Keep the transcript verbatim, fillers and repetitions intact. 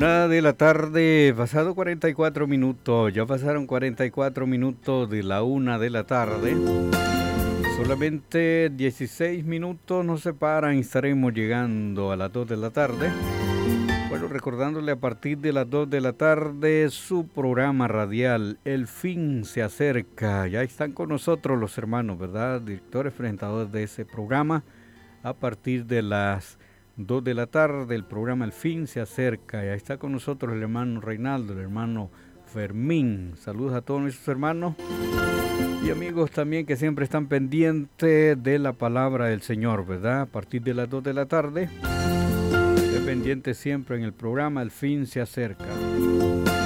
Una de la tarde, pasado cuarenta y cuatro minutos, ya pasaron cuarenta y cuatro minutos de la una de la tarde. Solamente dieciséis minutos nos separan y estaremos llegando a las dos de la tarde. Bueno, recordándole a partir de las dos de la tarde su programa radial, El Fin se acerca. Ya están con nosotros los hermanos, ¿verdad? Directores, presentadores de ese programa. A partir de las dos de la tarde, el programa El Fin se acerca. Ya está con nosotros el hermano Reinaldo, el hermano Fermín. Saludos a todos nuestros hermanos y amigos también que siempre están pendientes de la palabra del Señor, ¿verdad? A partir de las dos de la tarde, estén pendientes siempre en el programa El Fin se acerca.